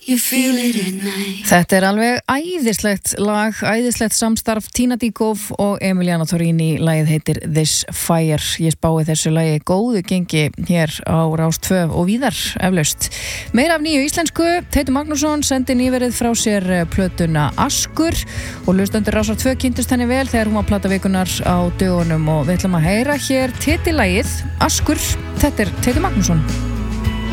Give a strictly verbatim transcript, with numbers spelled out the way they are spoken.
You feel it at night. Þetta er alveg æðislegt lag, æðislegt samstarf Tina Dikov og Emiliana Torrini. Lagið heitir This Fire. Ég spái þessu lagi góðu gengi hér á Rás tvö og víðar eflaust. Meira af nýju íslensku. Teitur Magnússon sendi nýverið frá sér plötuna Askur og hlustendur Rásar tvö kynntust henni vel þegar hún var plata vikunar á dögunum og við ætlum að heyra hér titillagið Askur. Þetta er Teitur Magnússon.